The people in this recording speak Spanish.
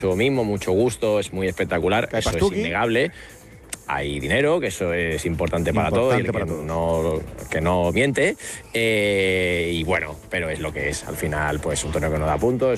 Mucho mismo, mucho gusto, es muy espectacular, eso es innegable. Hay dinero, que eso es importante para todos, y que no miente. Y bueno, pero es lo que es. Al final, pues un torneo que no da puntos.